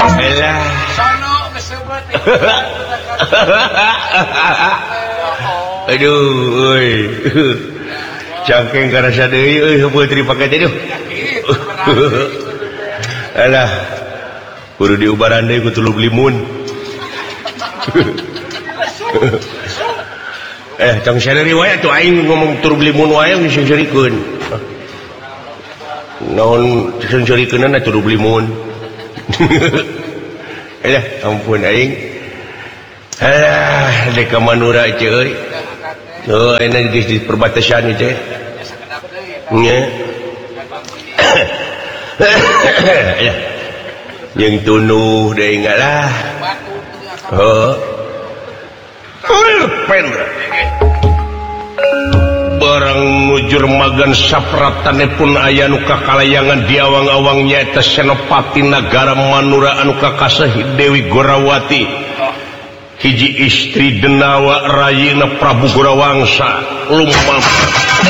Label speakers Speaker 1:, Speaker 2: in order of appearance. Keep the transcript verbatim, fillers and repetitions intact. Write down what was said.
Speaker 1: Elah. Aduh, euy. Cangkeng karasa deui euy heupeut dipakai teh. Alah. Kudu diubaran deui ku tulup limun. Eh, tong sadari wae atuh aing ngomong tulup limun wae geus seureurikeun. Naon seureurikeunna tulup limun. Alah, ampun aing. Alah, dek ka Manura ce euy. Oh, enak geus di perbatasan ieu teh. Nya. Alah. Yang tunuh deui ngalah. Oh. Pen. Barang nujur magan sapratane pun aya nu kakalayangan di awang-awang nyaeta Senopati Nagara Manura anu kakasih Dewi Gorawati. Hiji istri denawa rayina Prabu Gorawangsa lumampah